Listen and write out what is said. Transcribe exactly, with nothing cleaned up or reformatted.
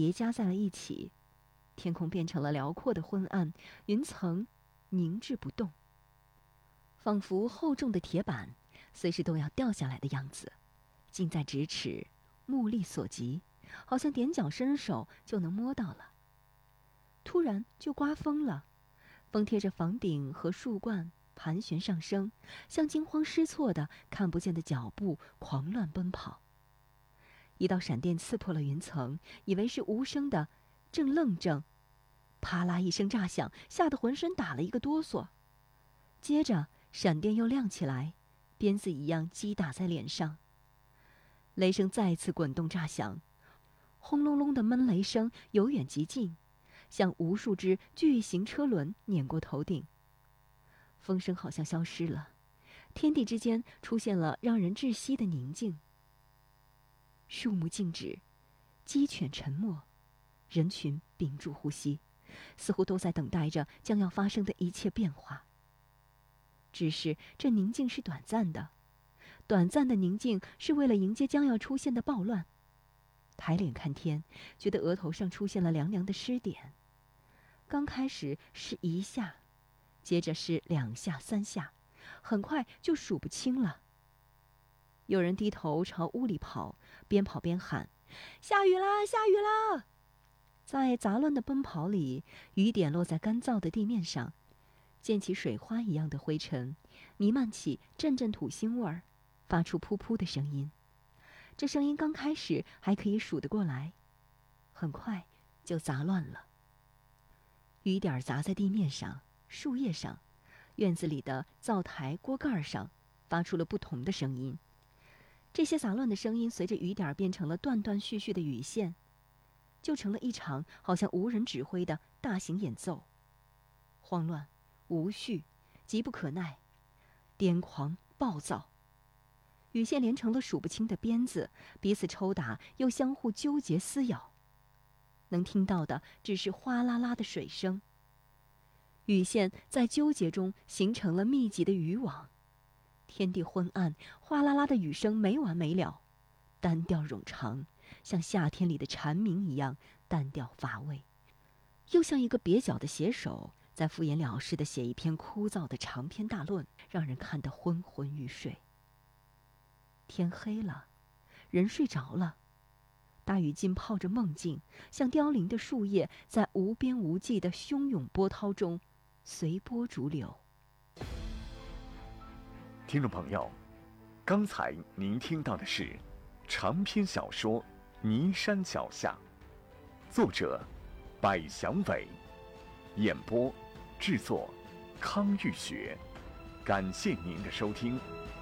叠加在了一起，天空变成了辽阔的昏暗，云层凝滞不动，仿佛厚重的铁板随时都要掉下来的样子，近在咫尺，目力所及，好像踮脚伸手就能摸到了。突然就刮风了，风贴着房顶和树冠盘旋上升，像惊慌失措的看不见的脚步狂乱奔跑。一道闪电刺破了云层，以为是无声的，正愣怔，啪啦一声炸响，吓得浑身打了一个哆嗦。接着闪电又亮起来，鞭子一样击打在脸上。雷声再次滚动炸响，轰隆隆的闷雷声由远及近，像无数只巨型车轮碾过头顶。风声好像消失了，天地之间出现了让人窒息的宁静。树木静止，鸡犬沉默，人群屏住呼吸，似乎都在等待着将要发生的一切变化。只是这宁静是短暂的，短暂的宁静是为了迎接将要出现的暴乱。抬脸看天，觉得额头上出现了凉凉的湿点。刚开始是一下，接着是两下三下，很快就数不清了。有人低头朝屋里跑，边跑边喊：下雨啦，下雨啦！在杂乱的奔跑里，雨点落在干燥的地面上，溅起水花一样的灰尘，弥漫起阵阵土腥味儿，发出噗噗的声音。这声音刚开始还可以数得过来，很快就杂乱了。雨点砸在地面上、树叶上，院子里的灶台锅盖上发出了不同的声音。这些杂乱的声音随着雨点变成了断断续续的雨线，就成了一场好像无人指挥的大型演奏。慌乱、无序、急不可耐、癫狂、暴躁。雨线连成了数不清的鞭子，彼此抽打，又相互纠结撕咬。能听到的只是哗啦啦的水声。雨线在纠结中形成了密集的渔网。天地昏暗，哗啦啦的雨声没完没了，单调冗长，像夏天里的蝉鸣一样单调乏味，又像一个蹩脚的写手在敷衍了事地写一篇枯燥的长篇大论，让人看得昏昏欲睡。天黑了，人睡着了，大雨浸泡着梦境，像凋零的树叶，在无边无际的汹涌波涛中随波逐流。 听众朋友，刚才您听到的是长篇小说《尼山脚下》，作者百祥伟，演播制作康玉学。感谢您的收听。